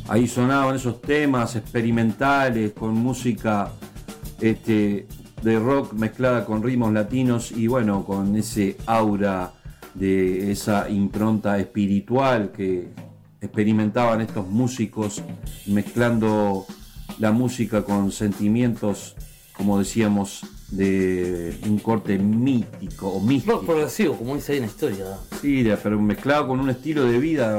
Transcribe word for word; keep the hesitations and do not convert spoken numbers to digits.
Ahí sonaban esos temas experimentales con música este, de rock mezclada con ritmos latinos y bueno, con ese aura de esa impronta espiritual que experimentaban estos músicos mezclando la música con sentimientos, como decíamos, de un corte mítico o místico. Rock progresivo, como dice ahí en la historia. Sí, pero mezclado con un estilo de vida